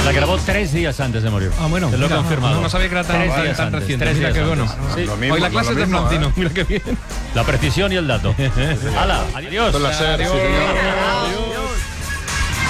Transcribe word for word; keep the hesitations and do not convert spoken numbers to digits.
La grabó tres días antes de morir. Ah, bueno. Te lo he mira, confirmado. No, no sabía que era tan, Tres tan, días tan antes, reciente. tres Mira días qué bueno. antes. Sí. Lo mismo, Hoy la clase lo es de mismo, Florentino. ¿eh? Mira qué bien. La precisión y el dato. ¡Hala! ¡Adiós! Con la SER, sí, señor. Adiós.